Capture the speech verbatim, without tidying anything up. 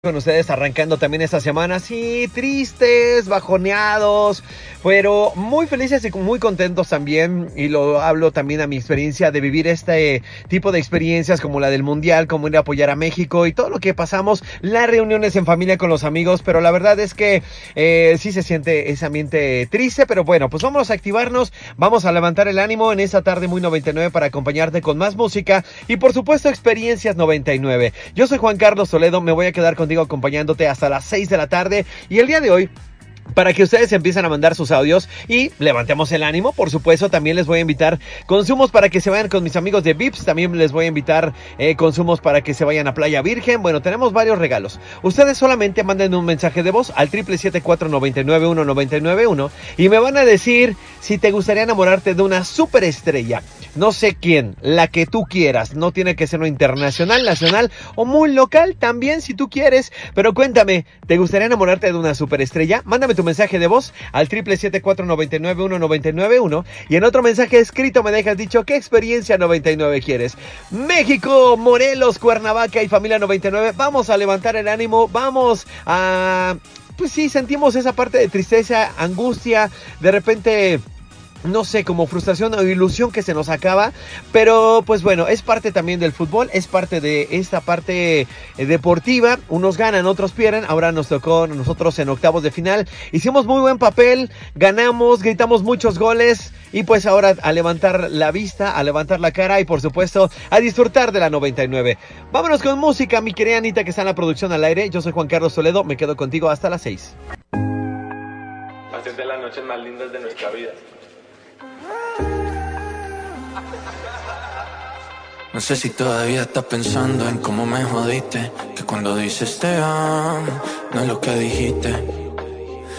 Con ustedes arrancando también esta semana, sí, tristes, bajoneados, pero muy felices y muy contentos también, y lo hablo también a mi experiencia de vivir este tipo de experiencias como la del Mundial, como ir a apoyar a México y todo lo que pasamos, las reuniones en familia con los amigos, pero la verdad es que eh, sí se siente ese ambiente triste, pero bueno, pues vamos a activarnos, vamos a levantar el ánimo en esta tarde muy noventa y nueve para acompañarte con más música y por supuesto experiencias noventa y nueve. Yo soy Juan Carlos Toledo, me voy a quedar contigo acompañándote hasta las seis de la tarde y el día de hoy, para que ustedes empiecen a mandar sus audios y levantemos el ánimo, por supuesto, también les voy a invitar consumos para que se vayan con mis amigos de Vips, también les voy a invitar eh, consumos para que se vayan a Playa Virgen, bueno, tenemos varios regalos. Ustedes solamente manden un mensaje de voz al triple siete cuatro nueve nueve uno nueve nueve uno y me van a decir si te gustaría enamorarte de una superestrella, no sé quién, la que tú quieras, no tiene que ser una internacional, nacional o muy local, también si tú quieres, pero cuéntame, ¿te gustaría enamorarte de una superestrella? Mándame tu mensaje de voz al triple siete cuatro nueve nueve uno nueve nueve uno y en otro mensaje escrito me dejas dicho qué experiencia noventa y nueve quieres. México, Morelos, Cuernavaca y familia noventa y nueve, vamos a levantar el ánimo, vamos a... Pues sí, sentimos esa parte de tristeza, angustia, de repente... no sé, como frustración o ilusión que se nos acaba, pero pues bueno, es parte también del fútbol, es parte de esta parte eh, deportiva, unos ganan, otros pierden, ahora nos tocó nosotros en octavos de final, hicimos muy buen papel, ganamos, gritamos muchos goles y pues ahora a levantar la vista, a levantar la cara y por supuesto a disfrutar de la noventa y nueve. Vámonos con música, mi querida Anita que está en la producción al aire, yo soy Juan Carlos Toledo, me quedo contigo hasta las seis. Hacer de las noches más lindas de nuestra vida. No sé si todavía estás pensando en cómo me jodiste, que cuando dices te amo, no es lo que dijiste.